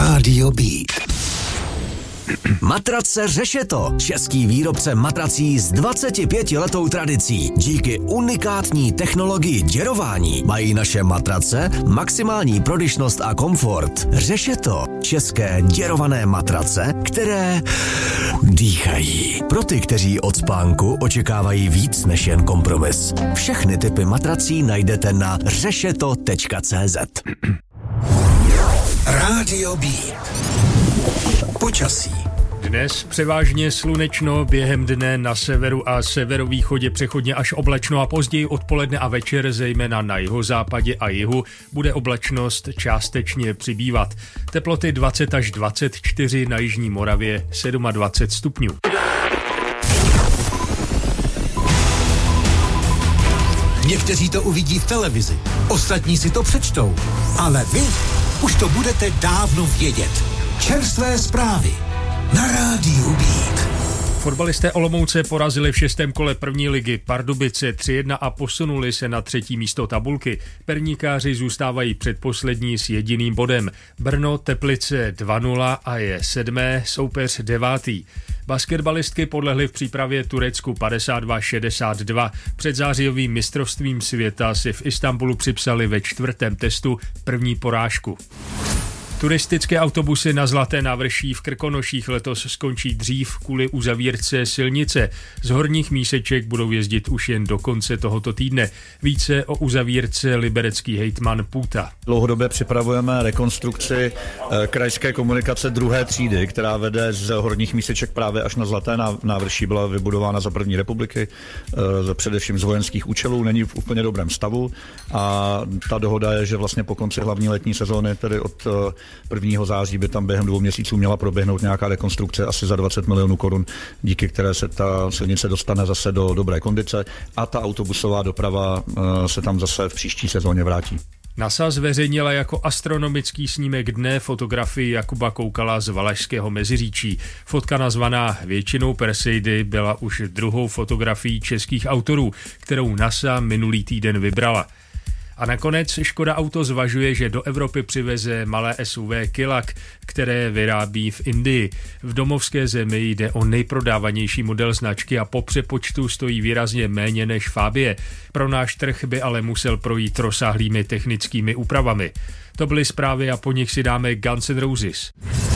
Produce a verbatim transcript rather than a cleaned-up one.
Rádio Beat. Matrace Řešeto, český výrobce matrací s dvacetipětiletou tradicí. Díky unikátní technologii děrování mají naše matrace maximální prodyšnost a komfort. Řešeto, české děrované matrace, které dýchají. Pro ty, kteří od spánku očekávají víc než jen kompromis. Všechny typy matrací najdete na řešeto tečka cé zet. Rádio Beat. Počasí. Dnes převážně slunečno, během dne na severu a severovýchodě přechodně až oblačno a později odpoledne a večer, zejména na jihozápadě a jihu, bude oblačnost částečně přibývat. Teploty dvacet až dvacet čtyři, na jižní Moravě dvacet sedm stupňů. Někteří to uvidí v televizi, ostatní si to přečtou, ale vy už to budete dávno vědět. Čerstvé zprávy na Rádiu Beat. Fotbalisté Olomouce porazili v šestém kole první ligy Pardubice tři jedna a posunuli se na třetí místo tabulky. Perníkáři zůstávají předposlední s jediným bodem. Brno Teplice dva nula a je sedmé, soupeř devátý. Basketbalistky podlehly v přípravě Turecku padesát dva šedesát dva. Před zářijovým mistrovstvím světa si v Istanbulu připsali ve čtvrtém testu první porážku. Turistické autobusy na Zlaté návrší v Krkonoších letos skončí dřív kvůli uzavírce silnice. Z Horních Míseček budou jezdit už jen do konce tohoto týdne. Více o uzavírce liberecký hejtman Půta. Dlouhodobě připravujeme rekonstrukci krajské komunikace druhé třídy, která vede z Horních Míseček právě až na Zlaté návrší. Byla vybudována za první republiky, především z vojenských účelů, není v úplně dobrém stavu a ta dohoda je, že vlastně po konci hlavní letní sezóny, tedy od prvního září, by tam během dvou měsíců měla proběhnout nějaká rekonstrukce asi za dvacet milionů korun, díky které se ta silnice dostane zase do dobré kondice a ta autobusová doprava se tam zase v příští sezóně vrátí. NASA zveřejnila jako astronomický snímek dne fotografii Jakuba Koukala z Valašského Meziříčí. Fotka nazvaná většinou Perseidy byla už druhou fotografií českých autorů, kterou NASA minulý týden vybrala. A nakonec Škoda Auto zvažuje, že do Evropy přiveze malé S U V Kilak, které vyrábí v Indii. V domovské zemi jde o nejprodávanější model značky a po přepočtu stojí výrazně méně než Fabie. Pro náš trh by ale musel projít rozsáhlými technickými úpravami. To byly zprávy a po nich si dáme Guns N' Roses.